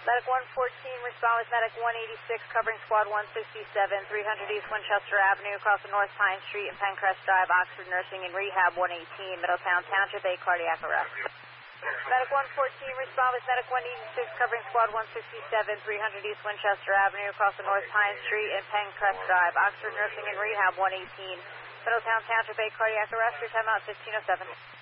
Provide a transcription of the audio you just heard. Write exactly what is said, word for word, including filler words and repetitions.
Medic one fourteen, respond with Medic one eighty-six, covering Squad one sixty-seven, three hundred East Winchester Avenue, across the North Pine Street and Pencrest Drive, Oxford Nursing and Rehab one eighteen, Middletown Township, a cardiac arrest. Medic one fourteen, respond with Medic one eighty-six, covering Squad one sixty-seven, three hundred East Winchester Avenue, across the North Pine Street and Pencrest Drive, Oxford Nursing and Rehab one eighteen, Middletown Township, a cardiac arrest. Your timeout fifteen oh seven.